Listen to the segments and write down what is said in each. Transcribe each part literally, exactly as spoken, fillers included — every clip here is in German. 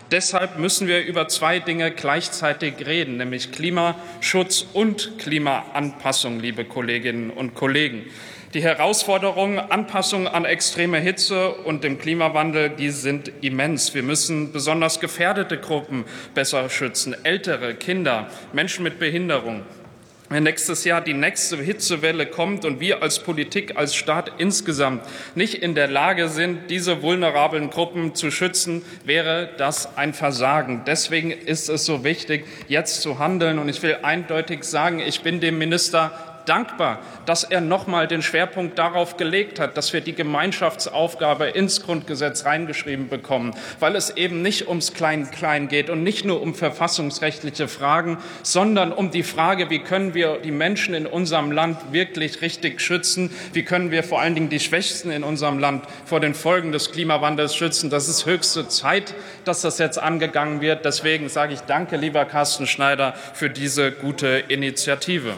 Deshalb müssen wir über zwei Dinge gleichzeitig reden, nämlich Klimaschutz und Klimaanpassung, liebe Kolleginnen und Kollegen. Die Herausforderungen, Anpassung an extreme Hitze und dem Klimawandel, die sind immens. Wir müssen besonders gefährdete Gruppen besser schützen, Ältere, Kinder, Menschen mit Behinderung. Wenn nächstes Jahr die nächste Hitzewelle kommt und wir als Politik, als Staat insgesamt nicht in der Lage sind, diese vulnerablen Gruppen zu schützen, wäre das ein Versagen. Deswegen ist es so wichtig, jetzt zu handeln. Und ich will eindeutig sagen, ich bin dem Minister dankbar, dass er noch mal den Schwerpunkt darauf gelegt hat, dass wir die Gemeinschaftsaufgabe ins Grundgesetz reingeschrieben bekommen, weil es eben nicht ums Klein-Klein geht und nicht nur um verfassungsrechtliche Fragen, sondern um die Frage, wie können wir die Menschen in unserem Land wirklich richtig schützen, wie können wir vor allen Dingen die Schwächsten in unserem Land vor den Folgen des Klimawandels schützen. Das ist höchste Zeit, dass das jetzt angegangen wird. Deswegen sage ich danke, lieber Carsten Schneider, für diese gute Initiative.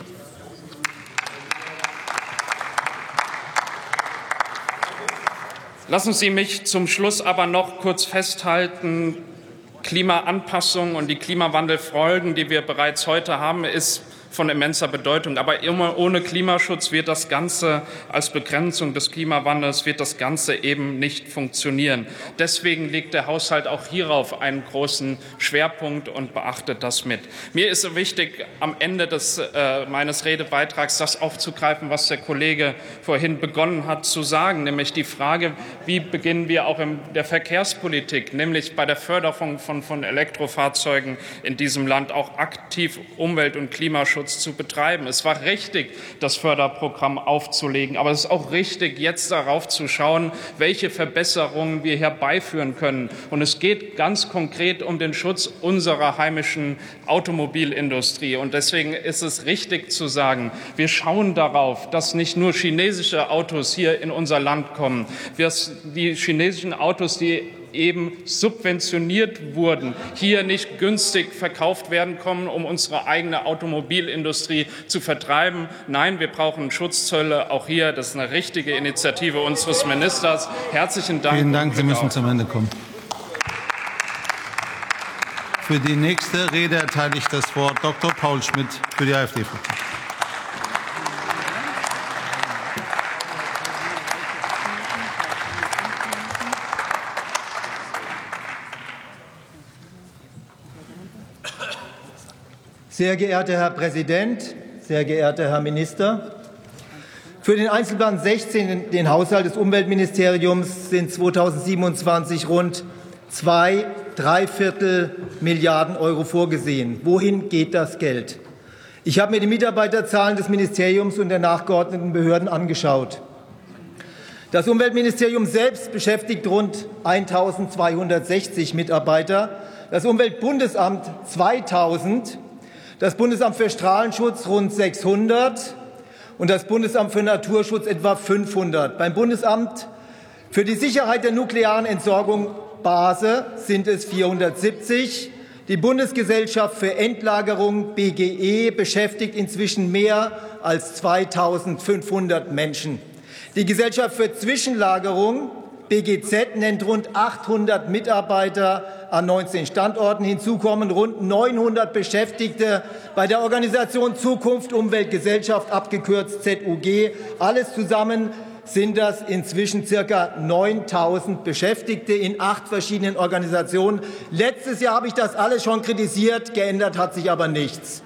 Lassen Sie mich zum Schluss aber noch kurz festhalten, Klimaanpassung und die Klimawandelfolgen, die wir bereits heute haben, ist von immenser Bedeutung. Aber immer ohne Klimaschutz wird das Ganze als Begrenzung des Klimawandels wird das Ganze eben nicht funktionieren. Deswegen legt der Haushalt auch hierauf einen großen Schwerpunkt und beachtet das mit. Mir ist so wichtig, am Ende des, äh, meines Redebeitrags das aufzugreifen, was der Kollege vorhin begonnen hat zu sagen, nämlich die Frage, wie beginnen wir auch in der Verkehrspolitik, nämlich bei der Förderung von, von Elektrofahrzeugen in diesem Land auch aktiv Umwelt- und Klimaschutz zu betreiben. Es war richtig, das Förderprogramm aufzulegen, aber es ist auch richtig, jetzt darauf zu schauen, welche Verbesserungen wir herbeiführen können. Und es geht ganz konkret um den Schutz unserer heimischen Automobilindustrie. Und deswegen ist es richtig zu sagen, wir schauen darauf, dass nicht nur chinesische Autos hier in unser Land kommen, dass die chinesischen Autos, die eben subventioniert wurden, hier nicht günstig verkauft werden können, um unsere eigene Automobilindustrie zu vertreiben. Nein, wir brauchen Schutzzölle. Auch hier, das ist eine richtige Initiative unseres Ministers. Herzlichen Dank. Vielen Dank. Sie müssen zum Ende kommen. Für die nächste Rede erteile ich das Wort Doktor Paul Schmidt für die AfD-Fraktion. Sehr geehrter Herr Präsident, sehr geehrter Herr Minister! Für den Einzelplan sechzehn, den Haushalt des Umweltministeriums, sind zweitausendsiebenundzwanzig rund zwei Dreiviertel Milliarden Euro vorgesehen. Wohin geht das Geld? Ich habe mir die Mitarbeiterzahlen des Ministeriums und der nachgeordneten Behörden angeschaut. Das Umweltministerium selbst beschäftigt rund eintausendzweihundertsechzig Mitarbeiter, das Umweltbundesamt zweitausend, das Bundesamt für Strahlenschutz rund sechshundert und das Bundesamt für Naturschutz etwa fünfhundert. Beim Bundesamt für die Sicherheit der nuklearen Entsorgung Base sind es vierhundertsiebzig. Die Bundesgesellschaft für Endlagerung B G E beschäftigt inzwischen mehr als zweitausendfünfhundert Menschen. Die Gesellschaft für Zwischenlagerung B G Z nennt rund achthundert Mitarbeiter an neunzehn Standorten. Hinzu kommen rund neunhundert Beschäftigte bei der Organisation Zukunft Umwelt Gesellschaft, abgekürzt Z U G. Alles zusammen sind das inzwischen circa neuntausend Beschäftigte in acht verschiedenen Organisationen. Letztes Jahr habe ich das alles schon kritisiert, geändert hat sich aber nichts.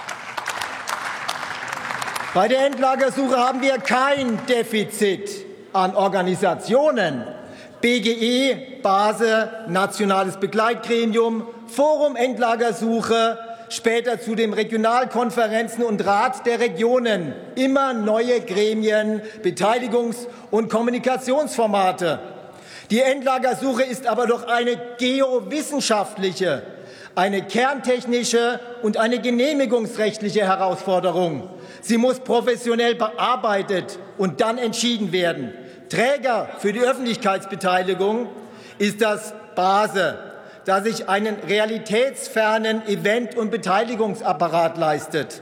Bei der Endlagersuche haben wir kein Defizit an Organisationen. B G E, Base, Nationales Begleitgremium, Forum Endlagersuche, später zu den Regionalkonferenzen und Rat der Regionen. Immer neue Gremien, Beteiligungs- und Kommunikationsformate. Die Endlagersuche ist aber doch eine geowissenschaftliche, eine kerntechnische und eine genehmigungsrechtliche Herausforderung. Sie muss professionell bearbeitet und dann entschieden werden. Träger für die Öffentlichkeitsbeteiligung ist das Base, das sich einen realitätsfernen Event- und Beteiligungsapparat leistet.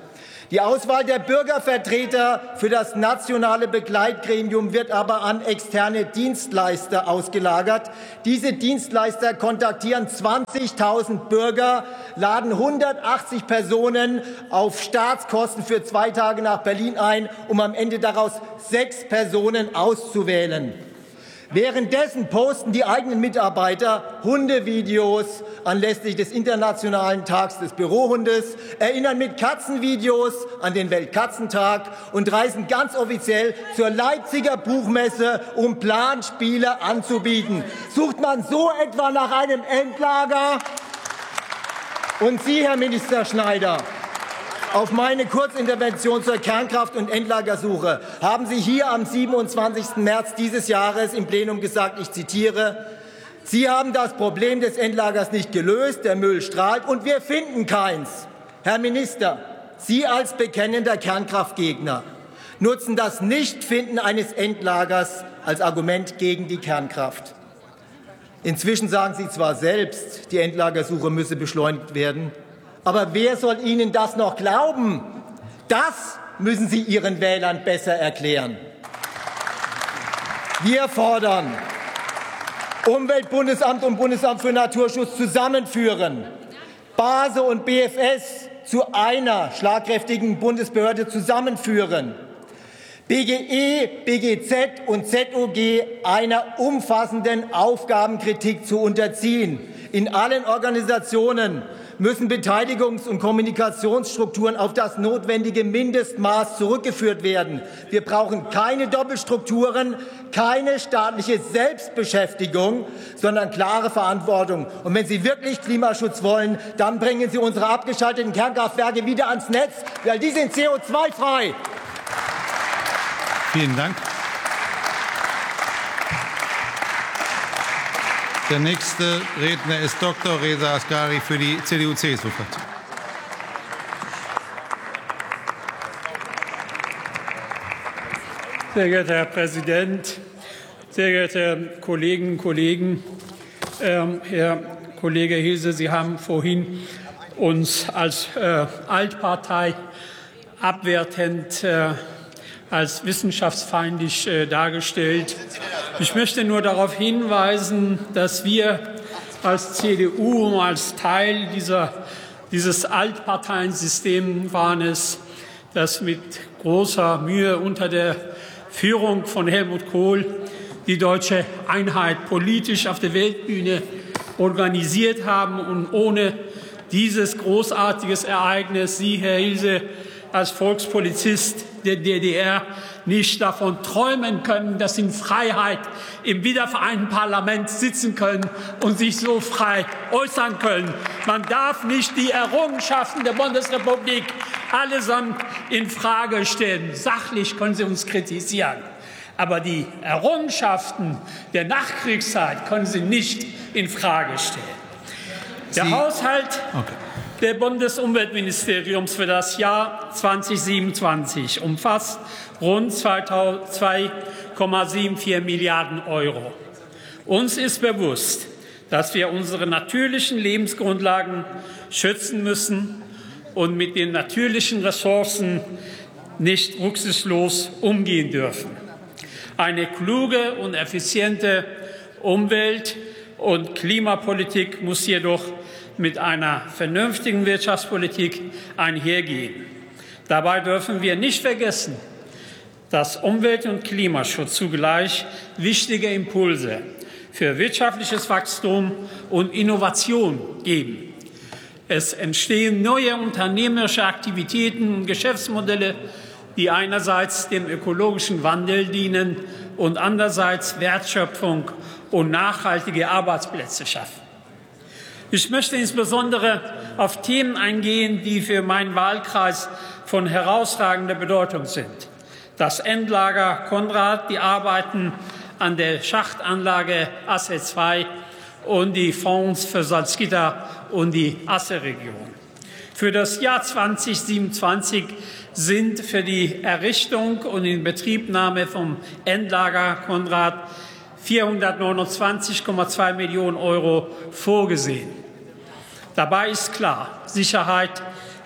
Die Auswahl der Bürgervertreter für das nationale Begleitgremium wird aber an externe Dienstleister ausgelagert. Diese Dienstleister kontaktieren zwanzigtausend Bürger, laden hundertachtzig Personen auf Staatskosten für zwei Tage nach Berlin ein, um am Ende daraus sechs Personen auszuwählen. Währenddessen posten die eigenen Mitarbeiter Hundevideos anlässlich des Internationalen Tags des Bürohundes, erinnern mit Katzenvideos an den Weltkatzentag und reisen ganz offiziell zur Leipziger Buchmesse, um Planspiele anzubieten. Sucht man so etwa nach einem Endlager? Und Sie, Herr Minister Schneider, auf meine Kurzintervention zur Kernkraft- und Endlagersuche haben Sie hier am siebenundzwanzigsten März dieses Jahres im Plenum gesagt, ich zitiere, Sie haben das Problem des Endlagers nicht gelöst, der Müll strahlt und wir finden keins. Herr Minister, Sie als bekennender Kernkraftgegner nutzen das Nichtfinden eines Endlagers als Argument gegen die Kernkraft. Inzwischen sagen Sie zwar selbst, die Endlagersuche müsse beschleunigt werden, aber wer soll Ihnen das noch glauben? Das müssen Sie Ihren Wählern besser erklären. Wir fordern, Umweltbundesamt und Bundesamt für Naturschutz zusammenführen, BASE und B F S zu einer schlagkräftigen Bundesbehörde zusammenführen, B G E, B G Z und Z O G einer umfassenden Aufgabenkritik zu unterziehen. In allen Organisationen müssen Beteiligungs- und Kommunikationsstrukturen auf das notwendige Mindestmaß zurückgeführt werden. Wir brauchen keine Doppelstrukturen, keine staatliche Selbstbeschäftigung, sondern klare Verantwortung. Und wenn Sie wirklich Klimaschutz wollen, dann bringen Sie unsere abgeschalteten Kernkraftwerke wieder ans Netz, weil die sind C O zwei frei. Vielen Dank. Der nächste Redner ist Doktor Reza Asghari für die C D U C S U-Fraktion. Sehr geehrter Herr Präsident, sehr geehrte Kolleginnen und Kollegen, ähm, Herr Kollege Hilse, Sie haben vorhin uns als äh, Altpartei abwertend äh, als wissenschaftsfeindlich äh, dargestellt. Ich möchte nur darauf hinweisen, dass wir als C D U als Teil dieser, dieses Altparteiensystems waren es, das mit großer Mühe unter der Führung von Helmut Kohl die deutsche Einheit politisch auf der Weltbühne organisiert haben. Und ohne dieses großartige Ereignis, Sie, Herr Hilse, als Volkspolizist der D D R nicht davon träumen können, dass Sie in Freiheit im wiedervereinten Parlament sitzen können und sich so frei äußern können. Man darf nicht die Errungenschaften der Bundesrepublik allesamt in Frage stellen. Sachlich können Sie uns kritisieren, aber die Errungenschaften der Nachkriegszeit können Sie nicht in Frage stellen. Der Sie Haushalt okay. Der Bundesumweltministeriums für das Jahr zweitausendsiebenundzwanzig umfasst rund zwei Komma vierundsiebzig Milliarden Euro. Uns ist bewusst, dass wir unsere natürlichen Lebensgrundlagen schützen müssen und mit den natürlichen Ressourcen nicht rücksichtslos umgehen dürfen. Eine kluge und effiziente Umwelt- und Klimapolitik muss jedoch mit einer vernünftigen Wirtschaftspolitik einhergehen. Dabei dürfen wir nicht vergessen, dass Umwelt- und Klimaschutz zugleich wichtige Impulse für wirtschaftliches Wachstum und Innovation geben. Es entstehen neue unternehmerische Aktivitäten und Geschäftsmodelle, die einerseits dem ökologischen Wandel dienen und andererseits Wertschöpfung und nachhaltige Arbeitsplätze schaffen. Ich möchte insbesondere auf Themen eingehen, die für meinen Wahlkreis von herausragender Bedeutung sind. Das Endlager Konrad, die Arbeiten an der Schachtanlage Asse zwei und die Fonds für Salzgitter und die Asse-Region. Für das Jahr zweitausendsiebenundzwanzig sind für die Errichtung und Inbetriebnahme vom Endlager Konrad vierhundertneunundzwanzig Komma zwei Millionen Euro vorgesehen. Dabei ist klar, Sicherheit hat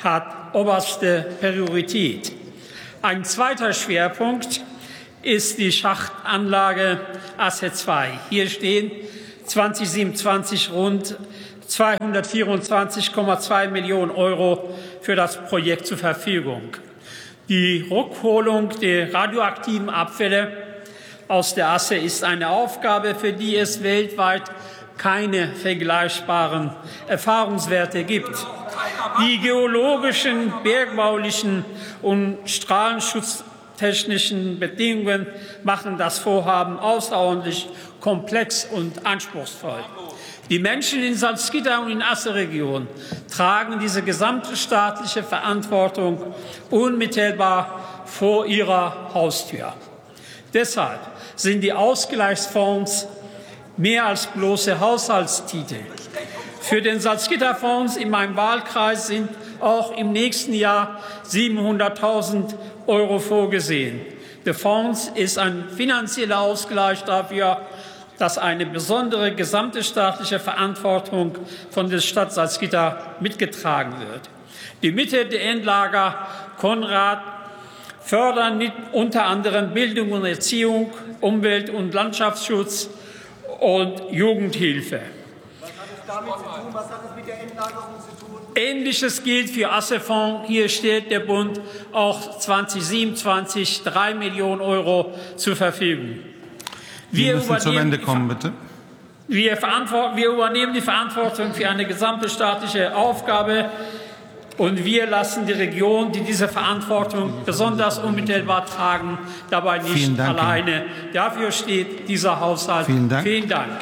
oberste Priorität. Ein zweiter Schwerpunkt ist die Schachtanlage Asse zwei. Hier stehen zweitausendsiebenundzwanzig rund zweihundertvierundzwanzig Komma zwei Millionen Euro für das Projekt zur Verfügung. Die Rückholung der radioaktiven Abfälle aus der Asse ist eine Aufgabe, für die es weltweit keine vergleichbaren Erfahrungswerte gibt. Die geologischen, bergbaulichen und strahlenschutztechnischen Bedingungen machen das Vorhaben außerordentlich komplex und anspruchsvoll. Die Menschen in Salzgitter und in der Asse-Region tragen diese gesamte staatliche Verantwortung unmittelbar vor ihrer Haustür. Deshalb sind die Ausgleichsfonds mehr als bloße Haushaltstitel. Für den Salzgitter-Fonds in meinem Wahlkreis sind auch im nächsten Jahr siebenhunderttausend Euro vorgesehen. Der Fonds ist ein finanzieller Ausgleich dafür, dass eine besondere gesamte staatliche Verantwortung von der Stadt Salzgitter mitgetragen wird. Die Mittel der Endlager Konrad fördern nicht unter anderem Bildung und Erziehung, Umwelt- und Landschaftsschutz und Jugendhilfe. Was hat es damit zu tun? Was hat es mit der Endlagerung zu tun? Ähnliches gilt für Asse-Fonds. Hier stellt der Bund auch zweitausendsiebenundzwanzig drei Millionen Euro zur Verfügung. Wir müssen zum Ende kommen, bitte. Wir, wir übernehmen die Verantwortung für eine gesamte staatliche Aufgabe und wir lassen die Region, die diese Verantwortung besonders unmittelbar tragen, dabei nicht alleine. Dafür steht dieser Haushalt. Vielen Dank. Vielen Dank.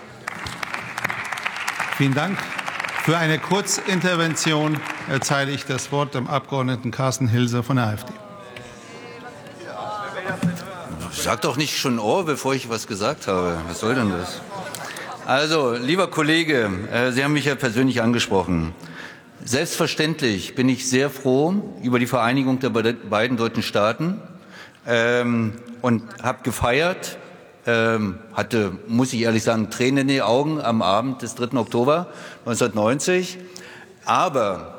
Vielen Dank. Für eine Kurzintervention erteile ich das Wort dem Abgeordneten Carsten Hilser von der AfD. Sag doch nicht schon Ohr, bevor ich was gesagt habe. Was soll denn das? Also, lieber Kollege, äh, Sie haben mich ja persönlich angesprochen. Selbstverständlich bin ich sehr froh über die Vereinigung der beiden deutschen Staaten ähm, und habe gefeiert, ähm, hatte, muss ich ehrlich sagen, Tränen in die Augen am Abend des dritten Oktober neunzehnhundertneunzig. Aber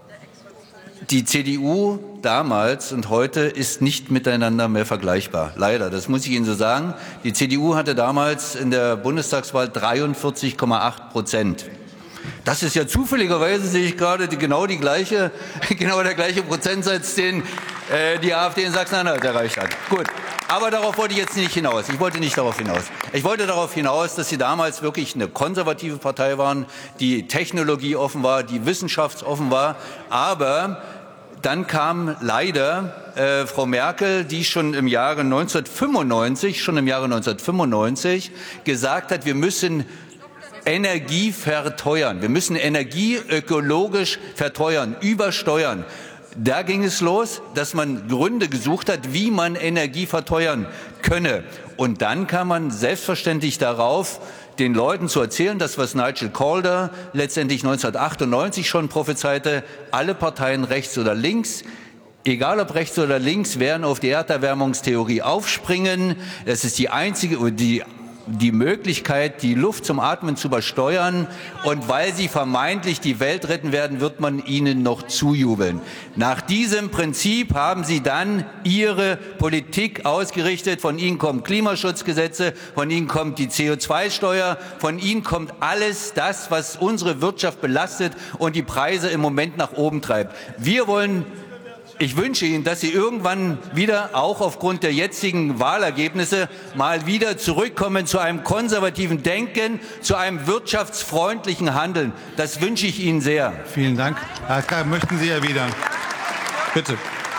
die C D U damals und heute ist nicht miteinander mehr vergleichbar. Leider, das muss ich Ihnen so sagen. Die C D U hatte damals in der Bundestagswahl dreiundvierzig Komma acht Prozent. Das ist ja zufälligerweise, sehe ich gerade, die, genau, die gleiche, genau der gleiche Prozentsatz, den äh, die AfD in Sachsen-Anhalt erreicht hat. Gut, aber darauf wollte ich jetzt nicht hinaus. Ich wollte nicht darauf hinaus. Ich wollte darauf hinaus, dass Sie damals wirklich eine konservative Partei waren, die technologieoffen war, die wissenschaftsoffen war, aber dann kam leider äh, Frau Merkel, die schon im Jahre neunzehnhundertfünfundneunzig, schon im Jahre neunzehnhundertfünfundneunzig gesagt hat, wir müssen Energie verteuern, wir müssen Energie ökologisch verteuern, übersteuern. Da ging es los, dass man Gründe gesucht hat, wie man Energie verteuern könne. Und dann kam man selbstverständlich darauf, den Leuten zu erzählen, das, was Nigel Calder letztendlich neunzehnhundertachtundneunzig schon prophezeite, alle Parteien rechts oder links, egal ob rechts oder links, werden auf die Erderwärmungstheorie aufspringen. Das ist die einzige, die die Möglichkeit, die Luft zum Atmen zu übersteuern. Und weil sie vermeintlich die Welt retten werden, wird man ihnen noch zujubeln. Nach diesem Prinzip haben sie dann ihre Politik ausgerichtet. Von ihnen kommen Klimaschutzgesetze, von ihnen kommt die C O zwei Steuer, von ihnen kommt alles das, was unsere Wirtschaft belastet und die Preise im Moment nach oben treibt. Wir wollen Ich wünsche Ihnen, dass Sie irgendwann wieder, auch aufgrund der jetzigen Wahlergebnisse, mal wieder zurückkommen zu einem konservativen Denken, zu einem wirtschaftsfreundlichen Handeln. Das wünsche ich Ihnen sehr. Vielen Dank. Herr K., möchten Sie erwidern? Bitte.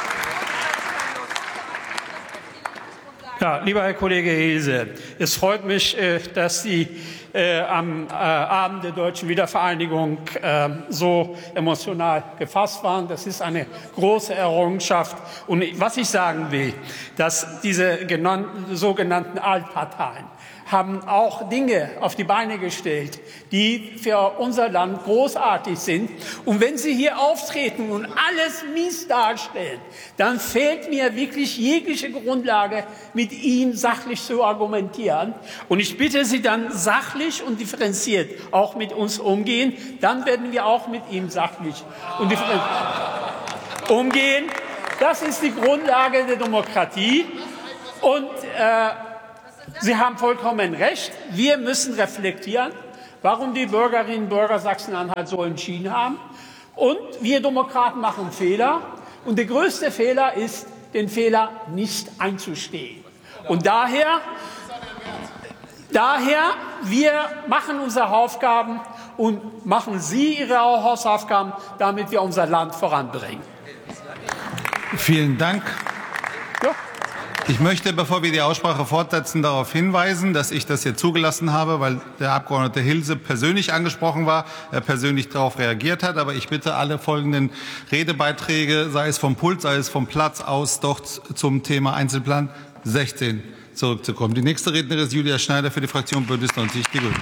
Ja, lieber Herr Kollege Hilse, es freut mich, dass Sie äh, am äh, Abend der Deutschen Wiedervereinigung äh, so emotional gefasst waren. Das ist eine große Errungenschaft. Und was ich sagen will, dass diese genannten, sogenannten Altparteien haben auch Dinge auf die Beine gestellt, die für unser Land großartig sind. Und wenn sie hier auftreten und alles mies darstellen, dann fehlt mir wirklich jegliche Grundlage, mit ihnen sachlich zu argumentieren. Und ich bitte Sie dann sachlich und differenziert auch mit uns umgehen. Dann werden wir auch mit ihm sachlich und differenziert. umgehen. Das ist die Grundlage der Demokratie. Und äh, Sie haben vollkommen recht. Wir müssen reflektieren, warum die Bürgerinnen und Bürger Sachsen-Anhalt so entschieden haben. Und wir Demokraten machen Fehler. Und der größte Fehler ist, den Fehler nicht einzustehen. Und daher, daher, wir machen unsere Hausaufgaben und machen Sie Ihre Hausaufgaben, damit wir unser Land voranbringen. Vielen Dank. Ja. Ich möchte, bevor wir die Aussprache fortsetzen, darauf hinweisen, dass ich das hier zugelassen habe, weil der Abgeordnete Hilse persönlich angesprochen war, er persönlich darauf reagiert hat. Aber ich bitte alle folgenden Redebeiträge, sei es vom Pult, sei es vom Platz aus, doch zum Thema Einzelplan sechzehn zurückzukommen. Die nächste Rednerin ist Julia Schneider für die Fraktion Bündnis neunzig Die Grünen.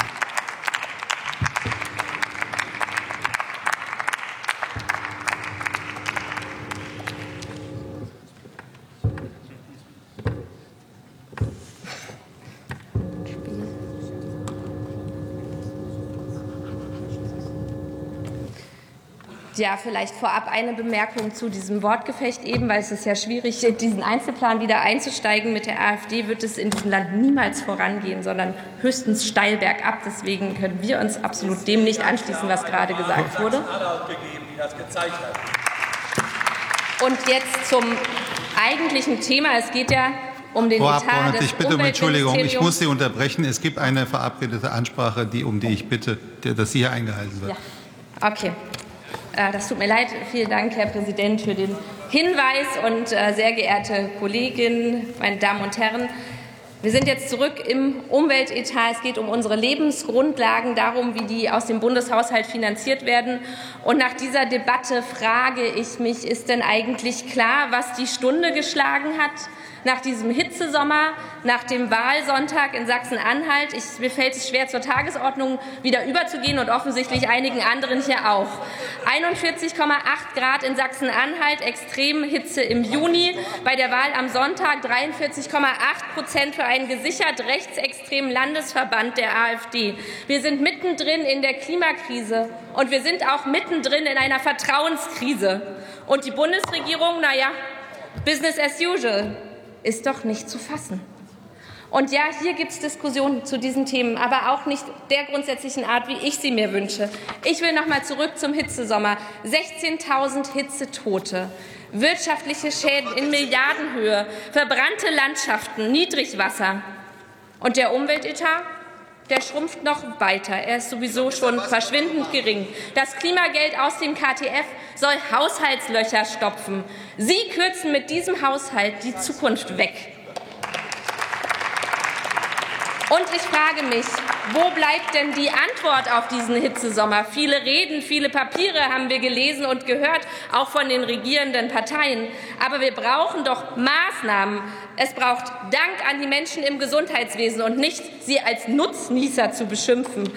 Ja, vielleicht vorab eine Bemerkung zu diesem Wortgefecht eben, weil es ist ja schwierig, in diesen Einzelplan wieder einzusteigen. Mit der AfD wird es in diesem Land niemals vorangehen, sondern höchstens steil bergab. Deswegen können wir uns absolut dem nicht anschließen, was gerade gesagt wurde. Und jetzt zum eigentlichen Thema. Es geht ja um den Frau Etat Abgeordnete, des ich bitte um Entschuldigung. Ich Umweltministeriums. muss Sie unterbrechen. Es gibt eine verabredete Ansprache, die, um die ich bitte, dass sie hier eingehalten wird. Ja. Okay. Das tut mir leid. Vielen Dank, Herr Präsident, für den Hinweis. Und äh, sehr geehrte Kolleginnen, meine Damen und Herren, wir sind jetzt zurück im Umweltetat. Es geht um unsere Lebensgrundlagen, darum, wie die aus dem Bundeshaushalt finanziert werden. Und nach dieser Debatte frage ich mich, ist denn eigentlich klar, was die Stunde geschlagen hat? Nach diesem Hitzesommer, nach dem Wahlsonntag in Sachsen-Anhalt. Ich, mir fällt es schwer, zur Tagesordnung wieder überzugehen und offensichtlich einigen anderen hier auch. einundvierzig Komma acht Grad in Sachsen-Anhalt, Extremhitze im Juni. Bei der Wahl am Sonntag dreiundvierzig Komma acht Prozent für einen gesichert rechtsextremen Landesverband der AfD. Wir sind mittendrin in der Klimakrise und wir sind auch mittendrin in einer Vertrauenskrise. Und die Bundesregierung, na ja, Business as usual. Ist doch nicht zu fassen. Und ja, hier gibt es Diskussionen zu diesen Themen, aber auch nicht der grundsätzlichen Art, wie ich sie mir wünsche. Ich will noch mal zurück zum Hitzesommer. sechzehntausend Hitzetote, wirtschaftliche Schäden in Milliardenhöhe, verbrannte Landschaften, Niedrigwasser. Und der Umweltetat? Der schrumpft noch weiter. Er ist sowieso schon verschwindend gering. Das Klimageld aus dem K T F soll Haushaltslöcher stopfen. Sie kürzen mit diesem Haushalt die Zukunft weg. Und ich frage mich, wo bleibt denn die Antwort auf diesen Hitzesommer? Viele Reden, viele Papiere haben wir gelesen und gehört, auch von den regierenden Parteien. Aber wir brauchen doch Maßnahmen. Es braucht Dank an die Menschen im Gesundheitswesen und nicht, sie als Nutznießer zu beschimpfen.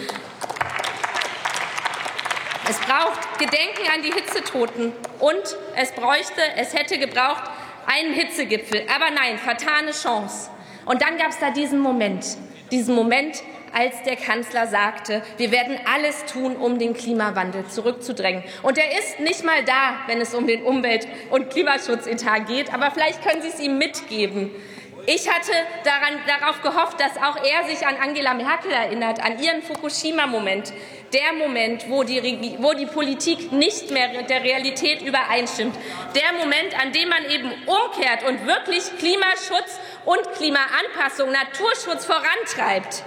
Es braucht Gedenken an die Hitzetoten und es bräuchte, es hätte gebraucht einen Hitzegipfel. Aber nein, vertane Chance. Und dann gab es da diesen Moment, diesen Moment, als der Kanzler sagte, wir werden alles tun, um den Klimawandel zurückzudrängen. Und er ist nicht mal da, wenn es um den Umwelt- und Klimaschutzetat geht. Aber vielleicht können Sie es ihm mitgeben. Ich hatte daran, darauf gehofft, dass auch er sich an Angela Merkel erinnert, an ihren Fukushima-Moment. Der Moment, wo die, wo die Politik nicht mehr mit der Realität übereinstimmt. Der Moment, an dem man eben umkehrt und wirklich Klimaschutz und Klimaanpassung, Naturschutz vorantreibt.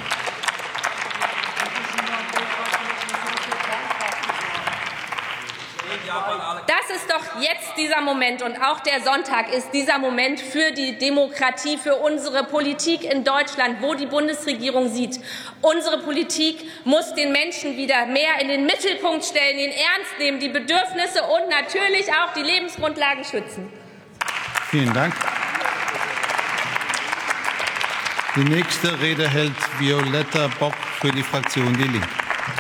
Das ist doch jetzt dieser Moment, und auch der Sonntag ist dieser Moment für die Demokratie, für unsere Politik in Deutschland, wo die Bundesregierung sieht, unsere Politik muss den Menschen wieder mehr in den Mittelpunkt stellen, ihn ernst nehmen, die Bedürfnisse und natürlich auch die Lebensgrundlagen schützen. Vielen Dank. Die nächste Rede hält Violetta Bock für die Fraktion Die Linke.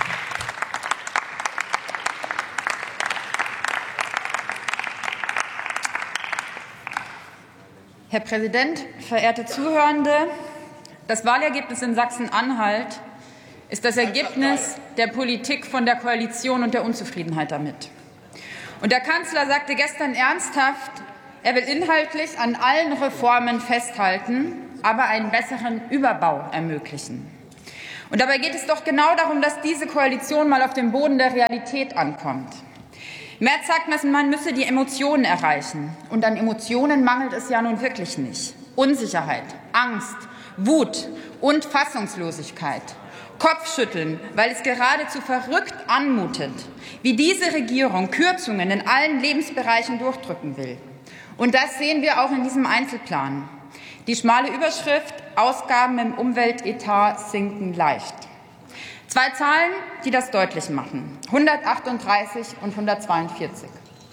Herr Präsident, verehrte Zuhörende! Das Wahlergebnis in Sachsen-Anhalt ist das Ergebnis der Politik von der Koalition und der Unzufriedenheit damit. Und der Kanzler sagte gestern ernsthaft, er will inhaltlich an allen Reformen festhalten, aber einen besseren Überbau ermöglichen. Und dabei geht es doch genau darum, dass diese Koalition mal auf dem Boden der Realität ankommt. Merz sagt, man müsse die Emotionen erreichen. Und an Emotionen mangelt es ja nun wirklich nicht. Unsicherheit, Angst, Wut und Fassungslosigkeit. Kopfschütteln, weil es geradezu verrückt anmutet, wie diese Regierung Kürzungen in allen Lebensbereichen durchdrücken will. Und das sehen wir auch in diesem Einzelplan. Die schmale Überschrift Ausgaben im Umweltetat sinken leicht. Zwei Zahlen, die das deutlich machen. hundertachtunddreißig und hundertzweiundvierzig.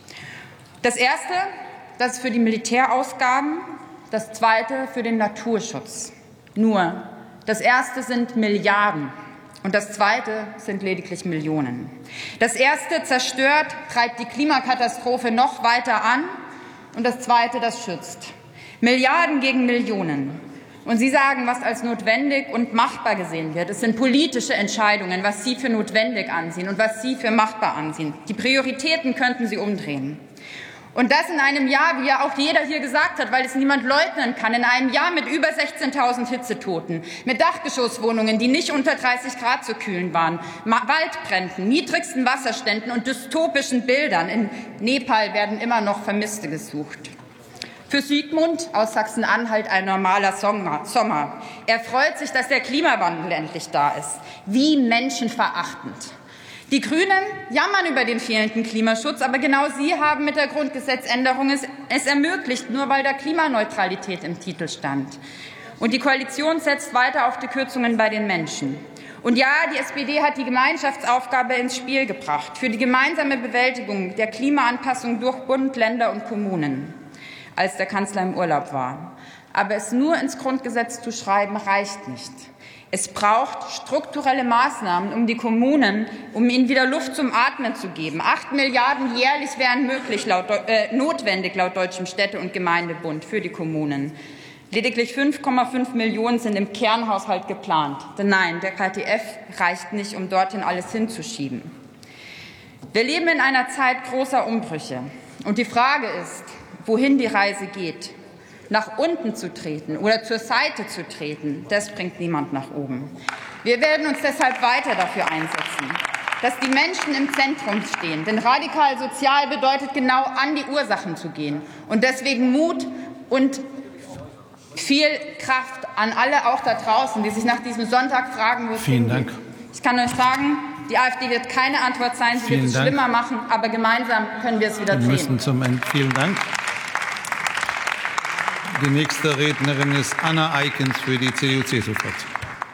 Das erste, das ist für die Militärausgaben, das zweite für den Naturschutz. Nur, das erste sind Milliarden und das zweite sind lediglich Millionen. Das erste zerstört, treibt die Klimakatastrophe noch weiter an und das zweite, das schützt. Milliarden gegen Millionen. Und Sie sagen, was als notwendig und machbar gesehen wird. Es sind politische Entscheidungen, was Sie für notwendig ansehen und was Sie für machbar ansehen. Die Prioritäten könnten Sie umdrehen. Und das in einem Jahr, wie ja auch jeder hier gesagt hat, weil es niemand leugnen kann, in einem Jahr mit über sechzehntausend Hitzetoten, mit Dachgeschosswohnungen, die nicht unter dreißig Grad zu kühlen waren, Waldbränden, niedrigsten Wasserständen und dystopischen Bildern. In Nepal werden immer noch Vermisste gesucht. Für Sigmund aus Sachsen-Anhalt ein normaler Sommer. Er freut sich, dass der Klimawandel endlich da ist. Wie menschenverachtend. Die Grünen jammern über den fehlenden Klimaschutz, aber genau sie haben mit der Grundgesetzänderung es, es ermöglicht, nur weil da Klimaneutralität im Titel stand. Und die Koalition setzt weiter auf die Kürzungen bei den Menschen. Und ja, die S P D hat die Gemeinschaftsaufgabe ins Spiel gebracht für die gemeinsame Bewältigung der Klimaanpassung durch Bund, Länder und Kommunen, als der Kanzler im Urlaub war. Aber es nur ins Grundgesetz zu schreiben, reicht nicht. Es braucht strukturelle Maßnahmen, um die Kommunen, um ihnen wieder Luft zum Atmen zu geben. Acht Milliarden jährlich wären möglich, laut, äh, notwendig laut Deutschem Städte- und Gemeindebund für die Kommunen. Lediglich fünf Komma fünf Millionen sind im Kernhaushalt geplant. Denn nein, der K T F reicht nicht, um dorthin alles hinzuschieben. Wir leben in einer Zeit großer Umbrüche. Und die Frage ist, wohin die Reise geht. Nach unten zu treten oder zur Seite zu treten, das bringt niemand nach oben. Wir werden uns deshalb weiter dafür einsetzen, dass die Menschen im Zentrum stehen. Denn radikal sozial bedeutet genau an die Ursachen zu gehen. Und deswegen Mut und viel Kraft an alle auch da draußen, die sich nach diesem Sonntag fragen, wo es Vielen hingeht. Dank. Ich kann euch sagen, die AfD wird keine Antwort sein, sie Vielen wird es Dank. schlimmer machen, aber gemeinsam können wir es wieder Wir drehen. müssen zum Ende. Vielen Dank. Die nächste Rednerin ist Anna Eikens für die C D U-C S U-Fraktion.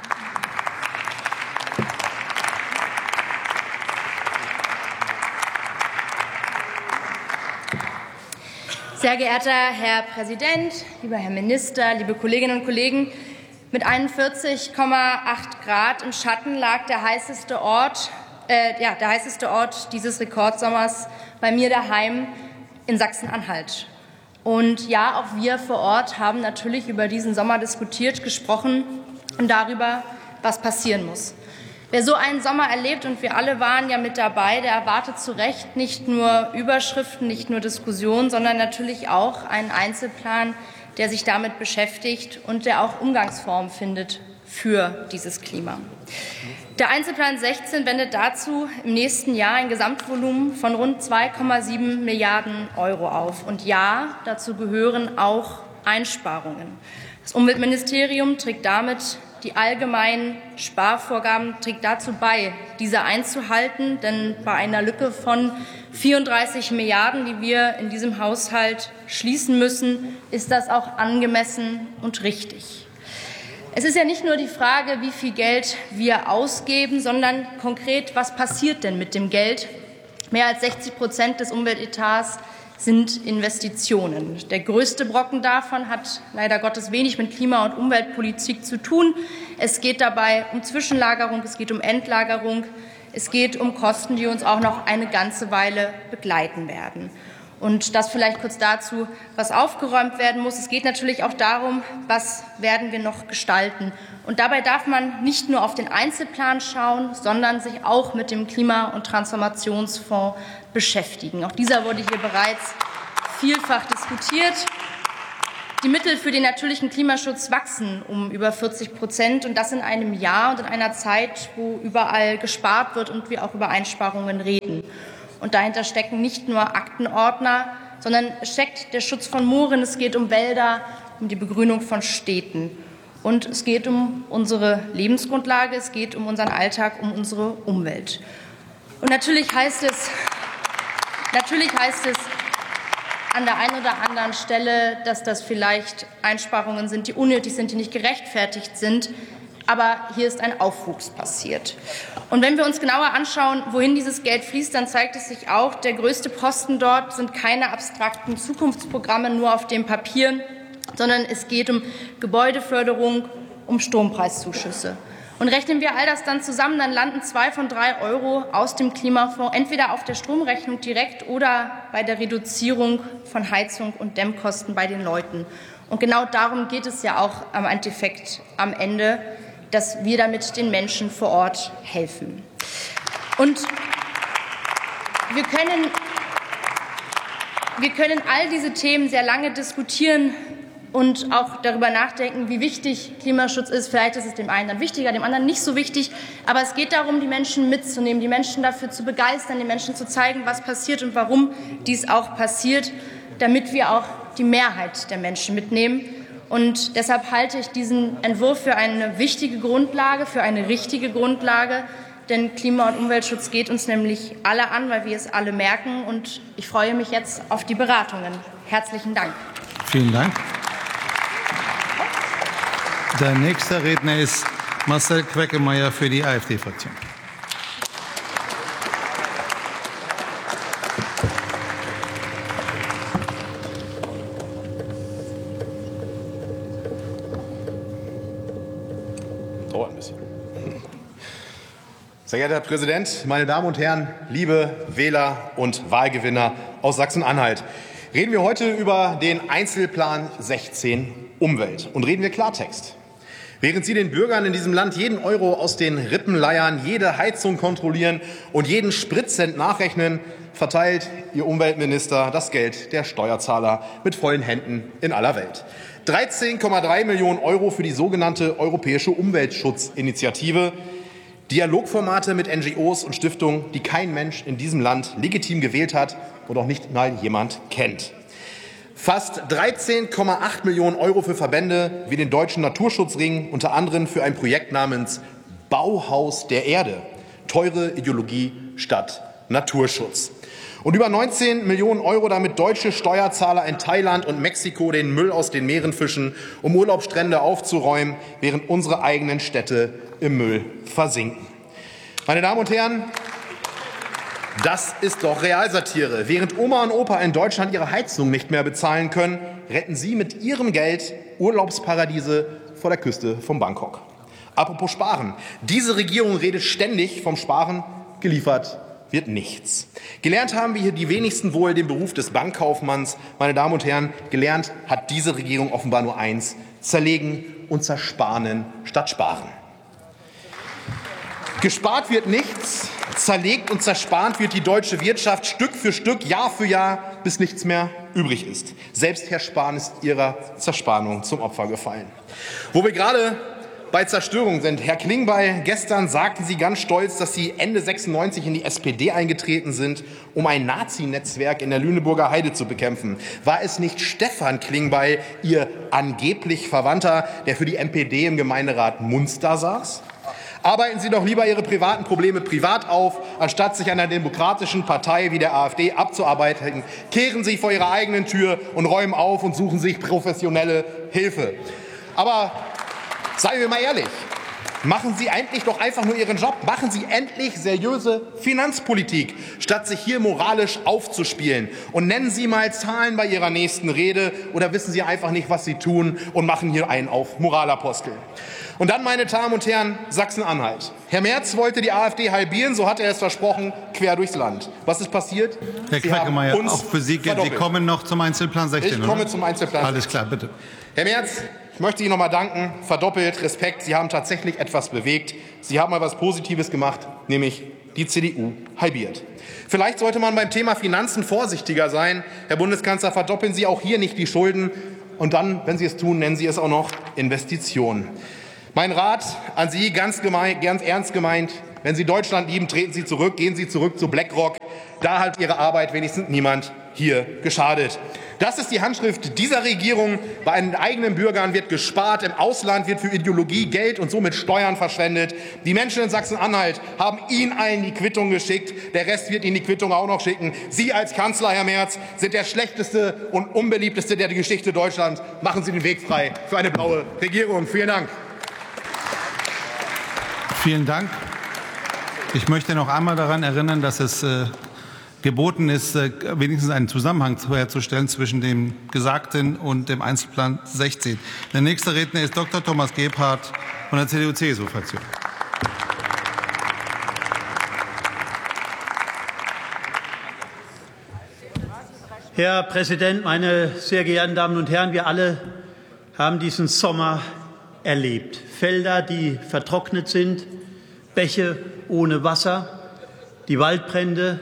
Sehr geehrter Herr Präsident, lieber Herr Minister, liebe Kolleginnen und Kollegen! Mit einundvierzig Komma acht Grad im Schatten lag der heißeste Ort, äh, ja, der heißeste Ort dieses Rekordsommers bei mir daheim in Sachsen-Anhalt. Und ja, auch wir vor Ort haben natürlich über diesen Sommer diskutiert, gesprochen und darüber, was passieren muss. Wer so einen Sommer erlebt, und wir alle waren ja mit dabei, der erwartet zu Recht nicht nur Überschriften, nicht nur Diskussionen, sondern natürlich auch einen Einzelplan, der sich damit beschäftigt und der auch Umgangsformen findet für dieses Klima. Der Einzelplan sechzehn wendet dazu im nächsten Jahr ein Gesamtvolumen von rund zwei Komma sieben Milliarden Euro auf. Und ja, dazu gehören auch Einsparungen. Das Umweltministerium trägt damit die allgemeinen Sparvorgaben, trägt dazu bei, diese einzuhalten. Denn bei einer Lücke von vierunddreißig Milliarden, die wir in diesem Haushalt schließen müssen, ist das auch angemessen und richtig. Es ist ja nicht nur die Frage, wie viel Geld wir ausgeben, sondern konkret, was passiert denn mit dem Geld? Mehr als sechzig Prozent des Umweltetats sind Investitionen. Der größte Brocken davon hat leider Gottes wenig mit Klima- und Umweltpolitik zu tun. Es geht dabei um Zwischenlagerung, es geht um Endlagerung, es geht um Kosten, die uns auch noch eine ganze Weile begleiten werden. Und das vielleicht kurz dazu, was aufgeräumt werden muss. Es geht natürlich auch darum, was werden wir noch gestalten. Und dabei darf man nicht nur auf den Einzelplan schauen, sondern sich auch mit dem Klima- und Transformationsfonds beschäftigen. Auch dieser wurde hier bereits vielfach diskutiert. Die Mittel für den natürlichen Klimaschutz wachsen um über vierzig Prozent und das in einem Jahr und in einer Zeit, wo überall gespart wird und wir auch über Einsparungen reden. Und dahinter stecken nicht nur Aktenordner, sondern es steckt der Schutz von Mooren, es geht um Wälder, um die Begrünung von Städten. Und es geht um unsere Lebensgrundlage, es geht um unseren Alltag, um unsere Umwelt. Und natürlich heißt es, natürlich heißt es an der einen oder anderen Stelle, dass das vielleicht Einsparungen sind, die unnötig sind, die nicht gerechtfertigt sind. Aber hier ist ein Aufwuchs passiert. Und wenn wir uns genauer anschauen, wohin dieses Geld fließt, dann zeigt es sich auch, der größte Posten dort sind keine abstrakten Zukunftsprogramme nur auf dem Papier, sondern es geht um Gebäudeförderung, um Strompreiszuschüsse. Und rechnen wir all das dann zusammen, dann landen zwei von drei Euro aus dem Klimafonds entweder auf der Stromrechnung direkt oder bei der Reduzierung von Heizung und Dämmkosten bei den Leuten. Und genau darum geht es ja auch am Endeffekt am Ende, dass wir damit den Menschen vor Ort helfen. Und wir können, wir können all diese Themen sehr lange diskutieren und auch darüber nachdenken, wie wichtig Klimaschutz ist. Vielleicht ist es dem einen dann wichtiger, dem anderen nicht so wichtig. Aber es geht darum, die Menschen mitzunehmen, die Menschen dafür zu begeistern, den Menschen zu zeigen, was passiert und warum dies auch passiert, damit wir auch die Mehrheit der Menschen mitnehmen. Und deshalb halte ich diesen Entwurf für eine wichtige Grundlage, für eine richtige Grundlage. Denn Klima- und Umweltschutz geht uns nämlich alle an, weil wir es alle merken. Und ich freue mich jetzt auf die Beratungen. Herzlichen Dank. Vielen Dank. Der nächste Redner ist Marcel Queckemeyer für die AfD-Fraktion. Dauert ein bisschen. Sehr geehrter Herr Präsident, meine Damen und Herren, liebe Wähler und Wahlgewinner aus Sachsen-Anhalt. Reden wir heute über den Einzelplan sechzehn Umwelt und reden wir Klartext. Während Sie den Bürgern in diesem Land jeden Euro aus den Rippen leiern, jede Heizung kontrollieren und jeden Spritcent nachrechnen, verteilt Ihr Umweltminister das Geld der Steuerzahler mit vollen Händen in aller Welt. dreizehn Komma drei Millionen Euro für die sogenannte Europäische Umweltschutzinitiative. Dialogformate mit N G Os und Stiftungen, die kein Mensch in diesem Land legitim gewählt hat und auch nicht mal jemand kennt. Fast dreizehn Komma acht Millionen Euro für Verbände wie den Deutschen Naturschutzring, unter anderem für ein Projekt namens Bauhaus der Erde. Teure Ideologie statt Naturschutz. Und über neunzehn Millionen Euro, damit deutsche Steuerzahler in Thailand und Mexiko den Müll aus den Meeren fischen, um Urlaubsstrände aufzuräumen, während unsere eigenen Städte im Müll versinken. Meine Damen und Herren, das ist doch Realsatire. Während Oma und Opa in Deutschland ihre Heizung nicht mehr bezahlen können, retten Sie mit Ihrem Geld Urlaubsparadiese vor der Küste von Bangkok. Apropos Sparen. Diese Regierung redet ständig vom Sparen, geliefert wird nichts. Gelernt haben wir hier die wenigsten wohl den Beruf des Bankkaufmanns. Meine Damen und Herren, gelernt hat diese Regierung offenbar nur eins: zerlegen und zersparen statt sparen. Gespart wird nichts, zerlegt und zerspart wird die deutsche Wirtschaft Stück für Stück, Jahr für Jahr, bis nichts mehr übrig ist. Selbst Herr Spahn ist ihrer Zersparung zum Opfer gefallen. Wo wir gerade bei Zerstörung sind. Herr Klingbeil, gestern sagten Sie ganz stolz, dass Sie Ende sechsundneunzig in die S P D eingetreten sind, um ein Nazi-Netzwerk in der Lüneburger Heide zu bekämpfen. War es nicht Stefan Klingbeil, Ihr angeblich Verwandter, der für die M P D im Gemeinderat Munster saß? Arbeiten Sie doch lieber Ihre privaten Probleme privat auf, anstatt sich einer demokratischen Partei wie der AfD abzuarbeiten. Kehren Sie vor Ihrer eigenen Tür und räumen auf und suchen sich professionelle Hilfe. Aber seien wir mal ehrlich, Machen Sie endlich doch einfach nur Ihren Job. Machen Sie endlich seriöse Finanzpolitik, statt sich hier moralisch aufzuspielen. Und nennen Sie mal Zahlen bei Ihrer nächsten Rede, oder wissen Sie einfach nicht, was Sie tun und machen hier einen auf Moralapostel. Und dann, meine Damen und Herren, Sachsen-Anhalt. Herr Merz wollte die AfD halbieren, so hat er es versprochen, quer durchs Land. Was ist passiert? Herr Queckemeyer, auch für Sie, Sie kommen noch zum Einzelplan sechzehn, Ich komme oder? zum Einzelplan Alles klar, bitte. Herr Merz, ich möchte Ihnen noch mal danken. Verdoppelt Respekt. Sie haben tatsächlich etwas bewegt. Sie haben mal etwas Positives gemacht, nämlich die C D U halbiert. Vielleicht sollte man beim Thema Finanzen vorsichtiger sein. Herr Bundeskanzler, verdoppeln Sie auch hier nicht die Schulden. Und dann, wenn Sie es tun, nennen Sie es auch noch Investitionen. Mein Rat an Sie, ganz, gemein, ganz ernst gemeint, wenn Sie Deutschland lieben, treten Sie zurück, gehen Sie zurück zu BlackRock. Da hat Ihre Arbeit wenigstens niemand hier geschadet. Das ist die Handschrift dieser Regierung. Bei den eigenen Bürgern wird gespart, im Ausland wird für Ideologie Geld und somit Steuern verschwendet. Die Menschen in Sachsen-Anhalt haben Ihnen allen die Quittung geschickt. Der Rest wird Ihnen die Quittung auch noch schicken. Sie als Kanzler, Herr Merz, sind der schlechteste und unbeliebteste der Geschichte Deutschlands. Machen Sie den Weg frei für eine blaue Regierung. Vielen Dank. Vielen Dank. Ich möchte noch einmal daran erinnern, dass es äh, geboten ist, äh, wenigstens einen Zusammenhang herzustellen zwischen dem Gesagten und dem Einzelplan sechzehn. Der nächste Redner ist Doktor Thomas Gebhardt von der C D U-C S U-Fraktion. Herr Präsident, meine sehr geehrten Damen und Herren! Wir alle haben diesen Sommer erlebt. Felder, die vertrocknet sind, Bäche ohne Wasser, die Waldbrände,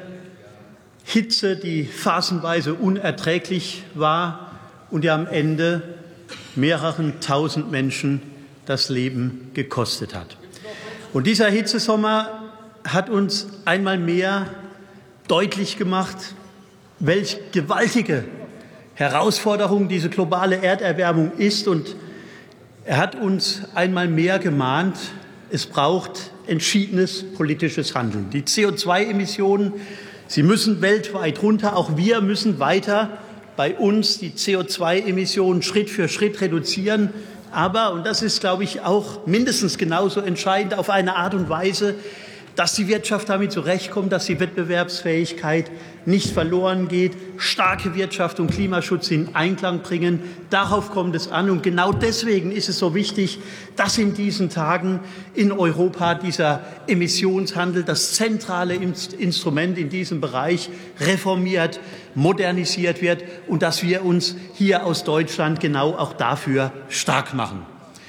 Hitze, die phasenweise unerträglich war und die am Ende mehreren tausend Menschen das Leben gekostet hat. Und dieser Hitzesommer hat uns einmal mehr deutlich gemacht, welch gewaltige Herausforderung diese globale Erderwärmung ist. Und er hat uns einmal mehr gemahnt, es braucht entschiedenes politisches Handeln. Die C O zwei Emissionen, sie müssen weltweit runter. Auch wir müssen weiter bei uns die C O zwei Emissionen Schritt für Schritt reduzieren. Aber, und das ist, glaube ich, auch mindestens genauso entscheidend, auf eine Art und Weise, dass die Wirtschaft damit zurechtkommt, dass die Wettbewerbsfähigkeit nicht verloren geht, starke Wirtschaft und Klimaschutz in Einklang bringen. Darauf kommt es an. Und genau deswegen ist es so wichtig, dass in diesen Tagen in Europa dieser Emissionshandel, das zentrale Instrument in diesem Bereich, reformiert, modernisiert wird und dass wir uns hier aus Deutschland genau auch dafür stark machen.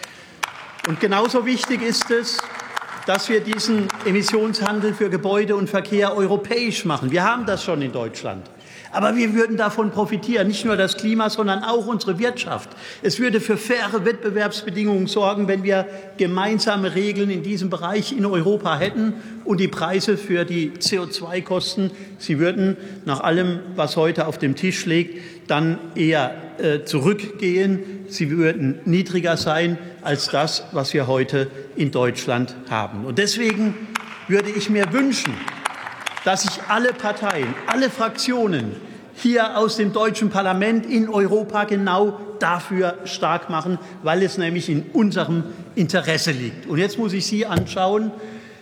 Und genauso wichtig ist es, dass wir diesen Emissionshandel für Gebäude und Verkehr europäisch machen. Wir haben das schon in Deutschland. Aber wir würden davon profitieren, nicht nur das Klima, sondern auch unsere Wirtschaft. Es würde für faire Wettbewerbsbedingungen sorgen, wenn wir gemeinsame Regeln in diesem Bereich in Europa hätten und die Preise für die C O zwei Kosten, sie würden nach allem, was heute auf dem Tisch liegt, dann eher äh, zurückgehen. Sie würden niedriger sein als das, was wir heute in Deutschland haben. Und deswegen würde ich mir wünschen, dass sich alle Parteien, alle Fraktionen hier aus dem deutschen Parlament in Europa genau dafür stark machen, weil es nämlich in unserem Interesse liegt. Und jetzt muss ich Sie anschauen.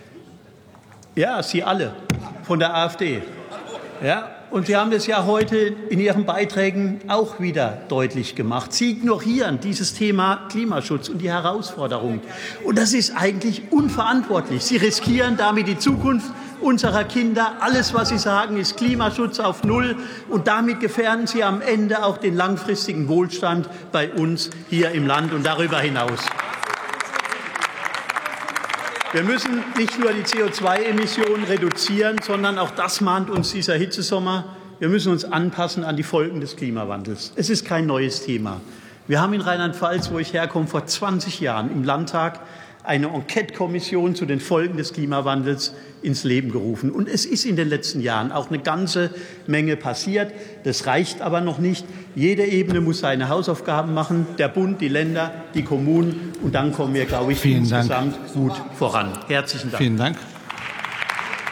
Ja, Sie alle von der AfD. Ja, und Sie haben es ja heute in Ihren Beiträgen auch wieder deutlich gemacht. Sie ignorieren dieses Thema Klimaschutz und die Herausforderungen. Und das ist eigentlich unverantwortlich. Sie riskieren damit die Zukunft unserer Kinder. Alles, was Sie sagen, ist Klimaschutz auf Null. Und damit gefährden Sie am Ende auch den langfristigen Wohlstand bei uns hier im Land und darüber hinaus. Wir müssen nicht nur die C O zwei Emissionen reduzieren, sondern auch das mahnt uns dieser Hitzesommer. Wir müssen uns anpassen an die Folgen des Klimawandels. Es ist kein neues Thema. Wir haben in Rheinland-Pfalz, wo ich herkomme, vor zwanzig Jahren im Landtag eine Enquete-Kommission zu den Folgen des Klimawandels ins Leben gerufen. Und es ist in den letzten Jahren auch eine ganze Menge passiert. Das reicht aber noch nicht. Jede Ebene muss seine Hausaufgaben machen, der Bund, die Länder, die Kommunen. Und dann kommen wir, glaube ich, Vielen insgesamt Dank. gut voran. Herzlichen Dank. Vielen Dank.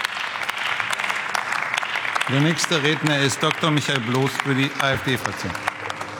Der nächste Redner ist Doktor Michael Bloß für die AfD-Fraktion.